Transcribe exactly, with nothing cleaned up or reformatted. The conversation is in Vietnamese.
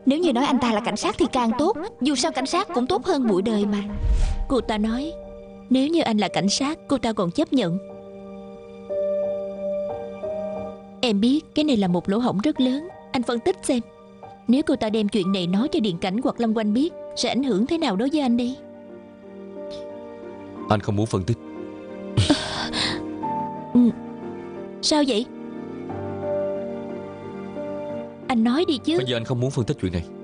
Nếu như nói anh ta là cảnh sát thì càng tốt. Dù sao cảnh sát cũng tốt hơn bụi đời mà. Cô ta nói nếu như anh là cảnh sát, cô ta còn chấp nhận. Em biết cái này là một lỗ hổng rất lớn. Anh phân tích xem, nếu cô ta đem chuyện này nói cho Điện Cảnh hoặc Lâm Quanh biết, sẽ ảnh hưởng thế nào đối với anh đây? Anh không muốn phân tích. Ừ. Sao vậy? Anh nói đi chứ. Bây giờ anh không muốn phân tích chuyện này.